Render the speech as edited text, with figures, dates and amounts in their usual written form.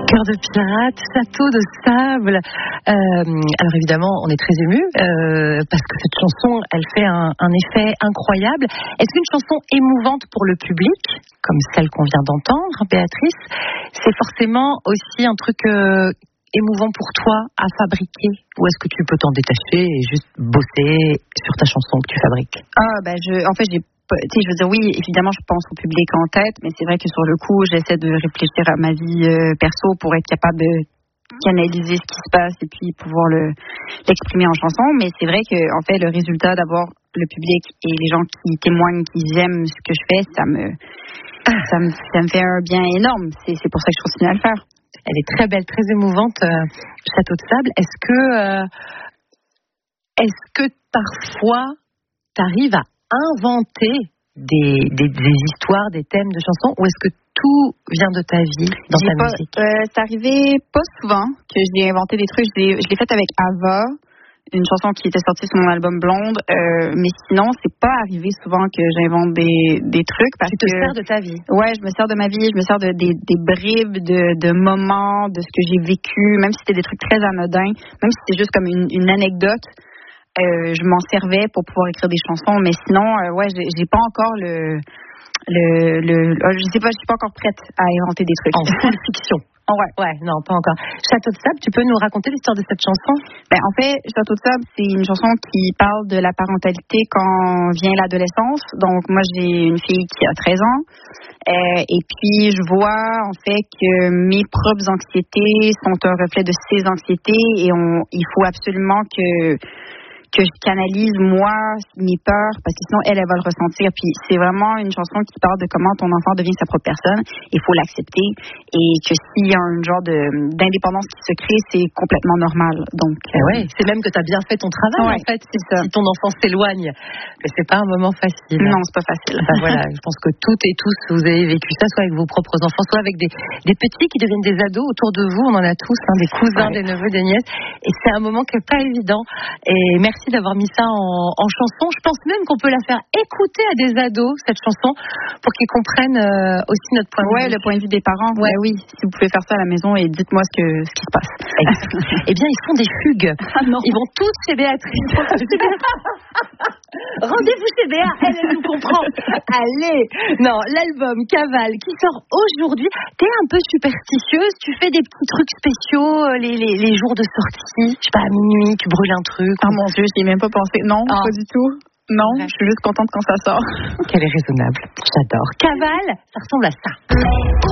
Cœur de pirate, château de sable. Alors évidemment, on est très ému parce que cette chanson, elle fait un effet incroyable. Est-ce qu'une chanson émouvante pour le public, comme celle qu'on vient d'entendre, Béatrice, c'est forcément aussi un truc émouvant pour toi à fabriquer, ou est-ce que tu peux t'en détacher et juste bosser sur ta chanson que tu fabriques? Je veux dire, oui, évidemment, je pense au public en tête, mais c'est vrai que sur le coup, j'essaie de réfléchir à ma vie perso pour être capable de canaliser ce qui se passe et puis pouvoir l'exprimer en chanson. Mais c'est vrai que, en fait, le résultat d'avoir le public et les gens qui témoignent, qui aiment ce que je fais, ça me fait un bien énorme. C'est pour ça que je continue à le faire. Elle est très belle, très émouvante, Château de sable. Est-ce que parfois, tu arrives à inventer des histoires, des thèmes de chansons, ou est-ce que tout vient de ta vie dans ta musique? C'est arrivé pas souvent que j'ai inventé des trucs. Je l'ai fait avec Ava, une chanson qui était sortie sur mon album Blonde, mais sinon c'est pas arrivé souvent que j'invente des trucs parce que tu te sers de ta vie. Ouais, je me sers de ma vie, je me sers des bribes de moments, de ce que j'ai vécu, même si c'était des trucs très anodins, même si c'était juste comme une anecdote. Je m'en servais pour pouvoir écrire des chansons, mais sinon, j'ai pas encore je sais pas, je suis pas encore prête à inventer des trucs. En full fiction. Ouais, non, pas encore. Château de sable, tu peux nous raconter l'histoire de cette chanson? En fait, Château de sable, c'est une chanson qui parle de la parentalité quand vient l'adolescence. Donc, moi, j'ai une fille qui a 13 ans. Et puis, je vois, en fait, que mes propres anxiétés sont un reflet de ses anxiétés et il faut absolument que je canalise, moi, mes peurs, parce que sinon, elle va le ressentir. Puis, c'est vraiment une chanson qui parle de comment ton enfant devient sa propre personne. Il faut l'accepter. Et que s'il y a un genre d'indépendance qui se crée, c'est complètement normal. Donc, c'est même que tu as bien fait ton travail, en fait. C'est ça. Si ton enfant s'éloigne, mais c'est pas un moment facile. Non, c'est pas facile. Voilà, je pense que toutes et tous, vous avez vécu ça, soit avec vos propres enfants, soit avec des petits qui deviennent des ados autour de vous. On en a tous, des cousins, des neveux, des nièces. Et c'est un moment qui est pas évident. Et merci d'avoir mis ça en chanson. Je pense même qu'on peut la faire écouter à des ados, cette chanson, pour qu'ils comprennent aussi notre point de vue. Ouais, le point de vue des parents. Ouais, oui. Si vous pouvez faire ça à la maison et dites-moi ce qui se passe. Eh bien, ils font des fugues. Ah non. Ils vont tous chez Béatrice. Rendez-vous chez Béa, elle nous comprend. Allez. Non, l'album Cavale qui sort aujourd'hui. T'es un peu superstitieuse, tu fais des petits trucs spéciaux les jours de sortie. Je sais pas, à minuit, tu brûles un truc. Ah mon Dieu, j'y ai même pas pensé. Non, pas du tout. Non, je suis juste contente quand ça sort. Qu'elle est raisonnable. J'adore. Cavale, ça ressemble à ça.